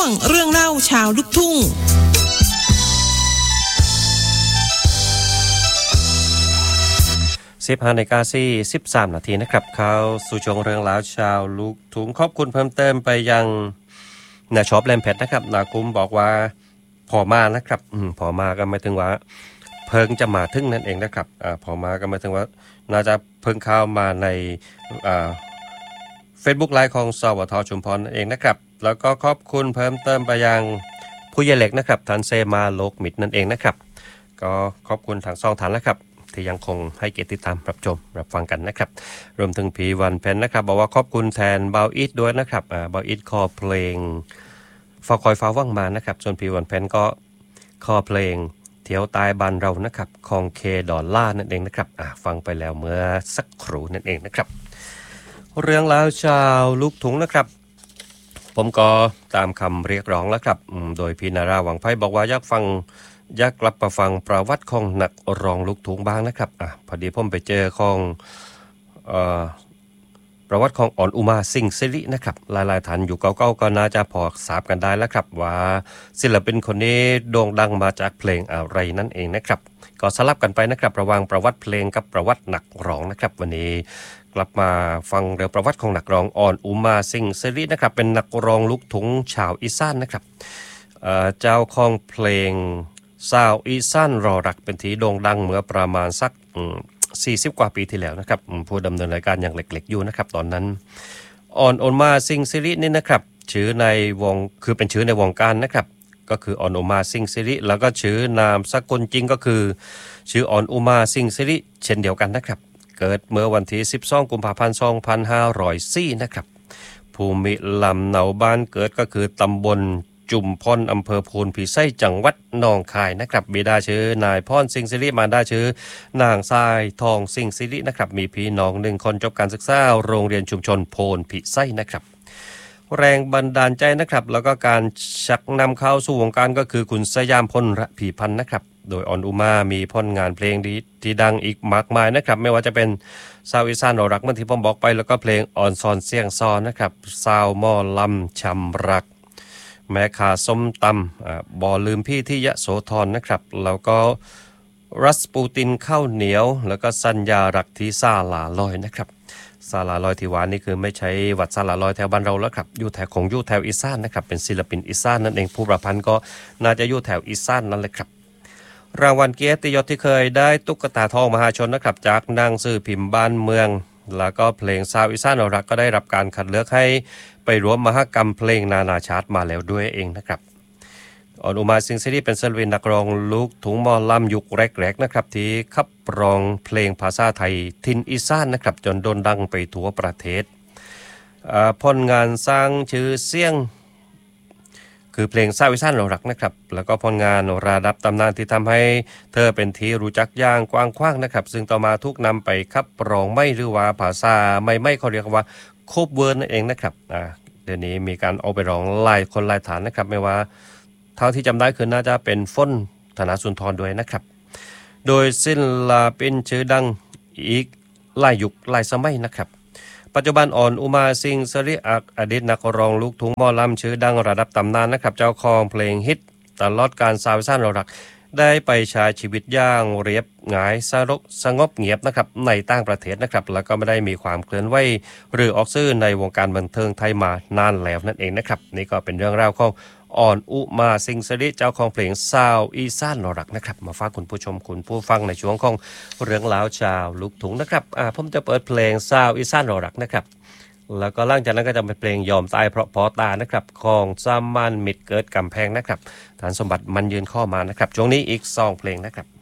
วงเรื่องเล่าชาวลูกทุ่ง 15:13 นาทีนะครับเข้าสู่ช่วงเรื่องราวชาวลูกทุ่งขอบคุณเพิ่มเติมไปยังนาช็อปแลมเพชรนะครับนาคุ้มบอกว่าพอมานะครับพอมาก็หมายถึงว่าเพิ่งจะมาถึงนั่นเองนะครับพอมาก็หมายถึงว่าน่าจะเพิ่งเข้ามาในFacebook Live ของสวทชุมพรนั่นเองนะครับแล้วก็ขอบคุณเพิ่มเติมไปยังผู้ใหญ่เล็กนะครับท่านเซมาโลกมิตรนั่นเองนะครับก็ขอบคุณทาง2ท่านแล้วครับที่ยังคงให้เกียรติติดตามรับชมรับฟังกันนะครับรวมถึงพีวันเพนนะครับบอกว่าขอบคุณแทนเบาอีทด้วยนะครับเบาอีทคอเพลงฟ้าคอยฟ้าว่างมานะครับส่วนพีวันเพนก็คอเพลงเที่ยวตายบ้านเรานะครับของเคดอลล่านั่นเองนะครับฟังไปแล้วเมื่อสักครู่นั่นเองนะครับเรื่องราวชาวลูกทุ่งนะครับผมก็ตามคำเรียกร้องแล้วครับโดยพี่นาราหวังไพ่บอกว่าอยากกลับมาฟังประวัติของนักร้องลูกทุ่งบ้างนะครับพอดีผมไปเจอของประวัติของอ่อนอุมาสิงห์สิรินะครับหลายๆท่านอยู่เก่าๆก็น่าจะพอทราบกันได้แล้วครับว่าศิลปินคนนี้โด่งดังมาจากเพลงอะไรนั่นเองนะครับก็สลับกันไปนะครับระหว่างประวัติเพลงกับประวัตินักร้องนะครับวันนี้กลับมาฟังเรื่องประวัติของนักร้องอ่อนอุมาสิงห์สิรินะครับเป็นนักร้องลูกทุ่งชาวอีสานนะครับเจ้าของเพลงสาวอีสานรอรักเป็นที่โด่งดังเมื่อประมาณสัก40 กว่าปีที่แล้วนะครับผู้ดำเนินรายการอย่างเล็กๆอยู่นะครับตอนนั้นอ่อนอุมาสิงห์สิรินี่นะครับชื่อในวงคือเป็นชื่อในวงการนะครับก็คืออ่อนอุมาสิงห์สิริแล้วก็ชื่อนามสกุลจริงก็คือชื่ออ่อนอุมาสิงห์สิริเช่นเดียวกันนะครับเกิดเมื่อวันที่12 กุมภาพันธ์ 2504นะครับภูมิลำเนาบ้านเกิดก็คือตำบลจุมพรอำเภอโพนพิสัยจังหวัดหนองคายนะครับบิดาชื่อนายพรสิงห์สิริมารดาชื่อนางทรายทองสิงห์สิรินะครับมีพี่น้อง1 คนจบการศึกษาโรงเรียนชุมชนโพนพิสัยนะครับแรงบันดาลใจนะครับแล้วก็การชักนำเข้าสู่วงการก็คือคุณสยามพลระพีพันธ์นะครับโดยอ่อนอุมามีผลงานเพลงที่ดังอีกมากมายนะครับไม่ว่าจะเป็นสาวอีสานรอรักเมื่อที่ผมบอกไปแล้วก็เพลงอ่อนซอนเสียงซอนนะครับสาวหม้อลำชำรักแม่ขาส้มตำบ่อลืมพี่ที่ยะโสธรนะครับแล้วก็รัสปูตินข้าวเหนียวแล้วก็สัญญารักที่ซาลาลอยนะครับซาลาลอยที่หวานนี่คือไม่ใช่วัดซาลาลอยแถวบ้านเราแล้วครับอยู่แถวของอยู่แถวอีสานนะครับเป็นศิลปินอีสานนั่นเองผู้ประพันธ์ก็น่าจะอยู่แถวอีสานนั่นเลยครับรางวัลเกียรติยศที่เคยได้ตุ๊กตาทองมหาชนนะครับจากหนังสือพิมพ์บ้านเมืองแล้วก็เพลงสาวอีสานรอรักก็ได้รับการคัดเลือกให้ไปร่วมมหกรรมเพลงนานาชาติมาแล้วด้วยเองนะครับอ่อนอุมาสิงห์สิริเป็นศิลปินนักร้องลูกทุ่งหมอลำยุคแรกๆนะครับที่ขับร้องเพลงภาษาไทยถิ่นอีสานนะครับจนโด่งดังไปทั่วประเทศผลงานสร้างชื่อเสียงคือเพลงสาวอีสานรอรักนะครับแล้วก็ผลงานระดับตำนานที่ทำให้เธอเป็นที่รู้จักอย่างกว้างขวางนะครับซึ่งต่อมาทุกนำไปขับร้องไม่หรือว่าภาษาไม่เขาเรียกว่าโคเวอร์นั่นเองนะครับเดี๋ยวนี้มีการเอาไปร้องหลายคนหลายฐานนะครับไม่ว่าเท่าที่จำได้คือน่าจะเป็นฟ้นธนสุนทรด้วยนะครับโดยศิลปินชื่อดังอีกหลายยุคหลายสมัยนะครับปัจจุบันอ่อนอุมาสิงห์สิริอดีตนักร้องลูกทุ่งหมอลำชื่อดังระดับตำนานนะครับเจ้าของเพลงฮิตตลอดการสาวอีสานรอรักได้ไปใช้ชีวิตอย่างเรียบง่ายสงบเงียบนะครับในต่างประเทศนะครับแล้วก็ไม่ได้มีความเคลื่อนไหวหรือออกสื่อในวงการบันเทิงไทยมานานแล้วนั่นเองนะครับนี่ก็เป็นเรื่องราวของอ่อนอุมาสิงห์สิริเจ้าของเพลงสาวอีสานรอรักนะครับมาฝากคุณผู้ชมคุณผู้ฟังในช่วงของเรื่องราวชาวลูกทุ่งนะครับผมจะเปิดเพลงสาวอีสานรอรักนะครับแล้วก็หลังจากนั้นก็จะเป็นเพลงยอมตายเพราะพอตานะครับของซ้ำมันมิดเกิดกำแพงนะครับฐานสมบัติมันยืนข้อมานะครับช่วงนี้อีก2 เพลงนะครับ